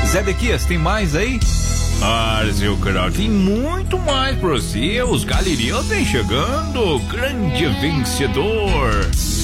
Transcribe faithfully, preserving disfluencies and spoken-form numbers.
Zé Dequias, tem mais aí? Ah, seu Carol, tem muito mais pra você. Os galerias vem chegando. Grande vencedor.